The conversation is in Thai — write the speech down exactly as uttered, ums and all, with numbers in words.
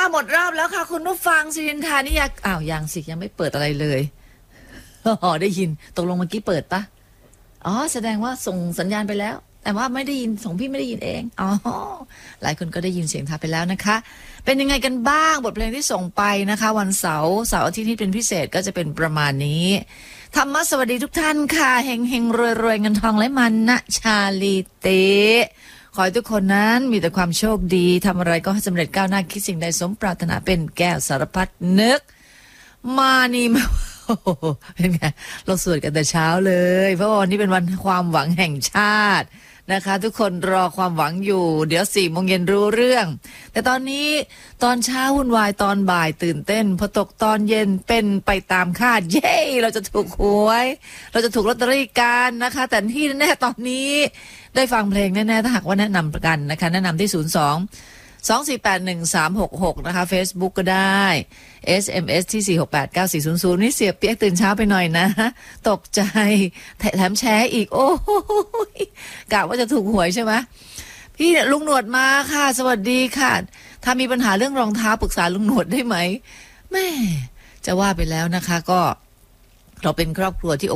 หมดรอบแล้วค่ะคุณผู้ฟังสิรินทานิยาอ้าวยังสิยังไม่เปิดอะไรเลยอ๋อได้ยินตกลงเมื่อกี้เปิดปะอ๋อแสดงว่าส่งสัญญาณไปแล้วแต่ว่าไม่ได้ยินส่งพี่ไม่ได้ยินเองอ๋อหลายคนก็ได้ยินเสียงทาไปแล้วนะคะเป็นยังไงกันบ้างบทเพลงที่ส่งไปนะคะวันเสาร์เสาร์อาทิตย์ที่เป็นพิเศษก็จะเป็นประมาณนี้ธรรมะสวัสดีทุกท่านค่ะเฮงเฮงรวยรวยเงินทองและมันนะชาลีเตขอให้ทุกคนนั้นมีแต่ความโชคดีทำอะไรก็ให้สำเร็จก้าวหน้าคิดสิ่งใดสมปรารถนาเป็นแก้วสารพัดนึกมานี่มาเป็นไงเราสวดกันแต่เช้าเลยเพราะว่าวันนี้เป็นวันความหวังแห่งชาตินะคะทุกคนรอความหวังอยู่เดี๋ยวสี่โมงเย็นรู้เรื่องแต่ตอนนี้ตอนเช้าวุ่นวายตอนบ่ายตื่นเต้นพอตกตอนเย็นเป็นไปตามคาดเย้เราจะถูกหวยเราจะถูกลอตเตอรี่กันนะคะแต่ที่แน่ตอนนี้ได้ฟังเพลงแน่ๆถ้าหากว่าแนะนำประกันนะคะแนะนำที่ศูนย์สองสอง สี่ แปด หนึ่ง สาม หก หกนะคะ Facebook ก็ได้ เอส เอ็ม เอส ที่ สี่ หก แปด เก้า สี่ ศูนย์ ศูนย์นี่เสียเปียกตื่นเช้าไปหน่อยนะตกใจแถมแชร์อีกโอ้ยกะว่าจะถูกหวยใช่ไหมพี่ลุงหนวดมาค่ะสวัสดีค่ะถ้ามีปัญหาเรื่องรองเท้าปรึกษาลุงหนวดได้ไหมแม่จะว่าไปแล้วนะคะก็เราเป็นครอบครัวที่